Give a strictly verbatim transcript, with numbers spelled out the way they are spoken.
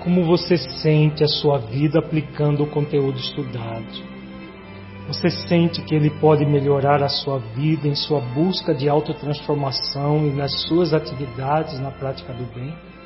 Como você sente a sua vida aplicando o conteúdo estudado? Você sente que ele pode melhorar a sua vida em sua busca de autotransformação e nas suas atividades na prática do bem?